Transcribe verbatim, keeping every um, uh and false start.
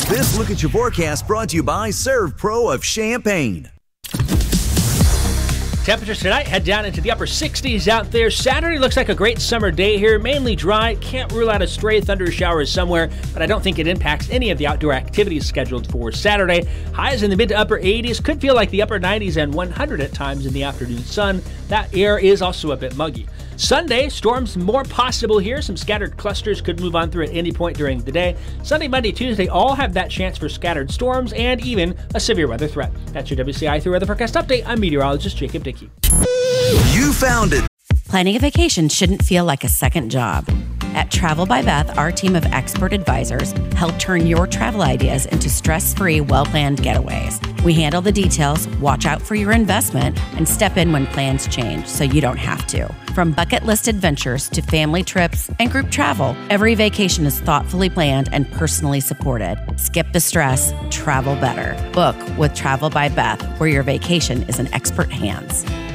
This Look at Your Forecast brought to you by Serve Pro of Champaign. Temperatures tonight head down into the upper sixties out there. Saturday looks like a great summer day here, mainly dry. Can't rule out a stray thunder shower somewhere, but I don't think it impacts any of the outdoor activities scheduled for Saturday. Highs in the mid to upper eighties, could feel like the upper nineties and one hundred at times in the afternoon sun. That air is also a bit muggy. Sunday, storms more possible here. Some scattered clusters could move on through at any point during the day. Sunday, Monday, Tuesday all have that chance for scattered storms and even a severe weather threat. That's your W C I three Weather Forecast Update. I'm meteorologist Jacob Dickey. You found it. Planning a vacation shouldn't feel like a second job. At Travel by Beth, our team of expert advisors help turn your travel ideas into stress-free, well-planned getaways. We handle the details, watch out for your investment, and step in when plans change so you don't have to. From bucket list adventures to family trips and group travel, every vacation is thoughtfully planned and personally supported. Skip the stress, travel better. Book with Travel by Beth, where your vacation is in expert hands.